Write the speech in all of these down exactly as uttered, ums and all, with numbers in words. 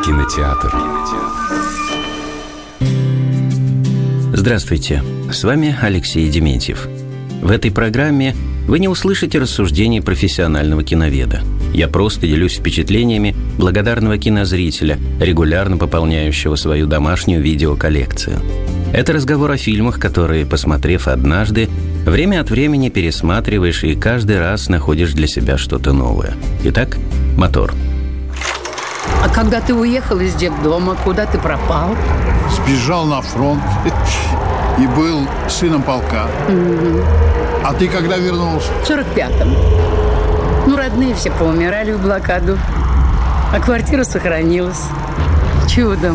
кинотеатр. Здравствуйте, с вами Алексей Дементьев. В этой программе вы не услышите рассуждений профессионального киноведа. Я просто делюсь впечатлениями благодарного кинозрителя, регулярно пополняющего свою домашнюю видеоколлекцию. Это разговор о фильмах, которые, посмотрев однажды, время от времени пересматриваешь и каждый раз находишь для себя что-то новое. Итак, мотор. А когда ты уехал из детдома, куда ты пропал? Сбежал на фронт и был сыном полка. Mm-hmm. А ты когда вернулся? В сорок пятом. Ну, родные все поумирали в блокаду, а квартира сохранилась. Чудом.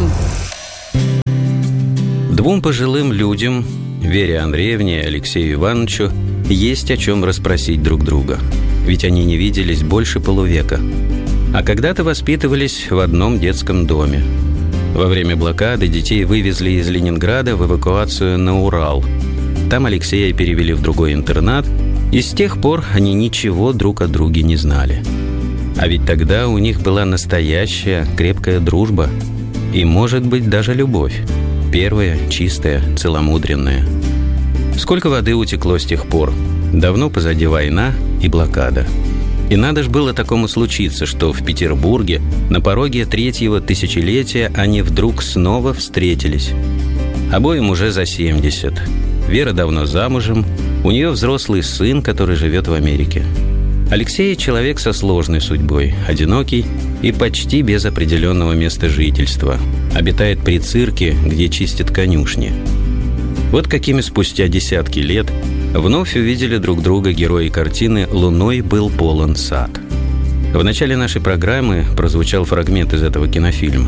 Двум пожилым людям, Вере Андреевне и Алексею Ивановичу, есть о чем расспросить друг друга. Ведь они не виделись больше полувека. А когда-то воспитывались в одном детском доме. Во время блокады детей вывезли из Ленинграда в эвакуацию на Урал. Там Алексея перевели в другой интернат, и с тех пор они ничего друг о друге не знали. А ведь тогда у них была настоящая крепкая дружба. И, может быть, даже любовь. Первая, чистая, целомудренная. Сколько воды утекло с тех пор. Давно позади война и блокада. И надо ж было такому случиться, что в Петербурге на пороге третьего тысячелетия они вдруг снова встретились. Обоим уже за семьдесят. Вера давно замужем, у нее взрослый сын, который живет в Америке. Алексей – человек со сложной судьбой, одинокий и почти без определенного места жительства. Обитает при цирке, где чистят конюшни. Вот какими спустя десятки лет вновь увидели друг друга герои картины «Луной был полон сад». В начале нашей программы прозвучал фрагмент из этого кинофильма.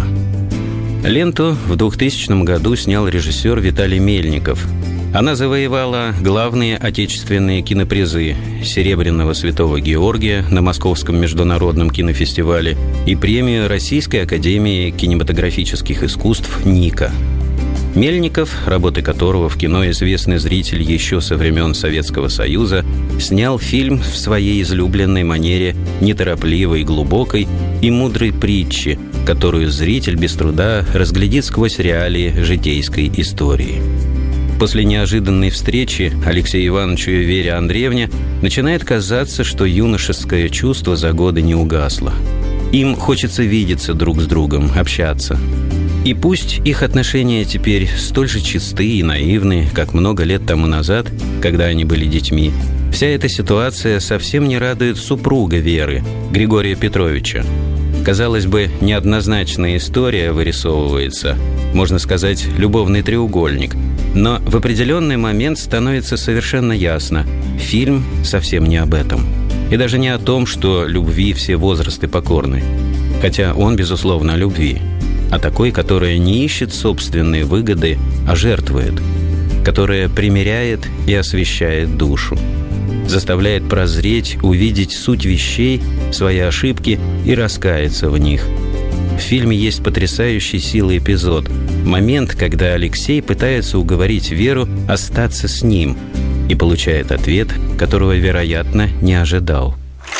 Ленту в двухтысячном году снял режиссер Виталий Мельников. Она завоевала главные отечественные кинопризы «Серебряного Святого Георгия» на Московском международном кинофестивале и премию Российской академии кинематографических искусств «Ника». Мельников, работы которого в кино известный зритель еще со времен Советского Союза, снял фильм в своей излюбленной манере неторопливой, глубокой и мудрой притчи, которую зритель без труда разглядит сквозь реалии житейской истории. После неожиданной встречи Алексею Ивановичу и Вере Андреевне начинает казаться, что юношеское чувство за годы не угасло. Им хочется видеться друг с другом, общаться. И пусть их отношения теперь столь же чисты и наивны, как много лет тому назад, когда они были детьми, вся эта ситуация совсем не радует супруга Веры, Григория Петровича. Казалось бы, неоднозначная история вырисовывается, можно сказать, любовный треугольник. Но в определенный момент становится совершенно ясно – фильм совсем не об этом. И даже не о том, что любви все возрасты покорны. Хотя он, безусловно, о любви. А такой, которая не ищет собственные выгоды, а жертвует. Которая примиряет и освещает душу. Заставляет прозреть, увидеть суть вещей, свои ошибки и раскаяться в них. В фильме есть потрясающий силы эпизод. Момент, когда Алексей пытается уговорить Веру остаться с ним и получает ответ, которого, вероятно, не ожидал.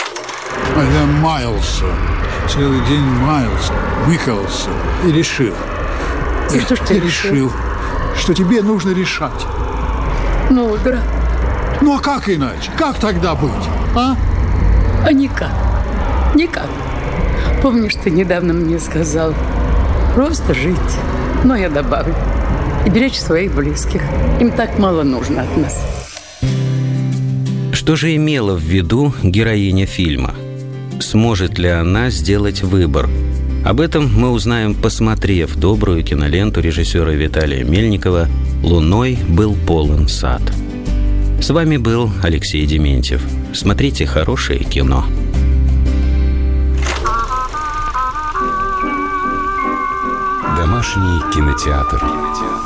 Я маялся, целый день маялся, мыкался и решил. И что ж ты решил? решил, что тебе нужно решать. Мудро. Ну а как иначе? Как тогда быть, а? А никак. Никак. Помнишь, ты недавно мне сказал, просто жить. Но я добавлю, и беречь своих близких. Им так мало нужно от нас. Что же имела в виду героиня фильма? Сможет ли она сделать выбор? Об этом мы узнаем, посмотрев добрую киноленту режиссера Виталия Мельникова «Луной был полон сад». С вами был Алексей Дементьев. Смотрите хорошее кино. Домашний кинотеатр.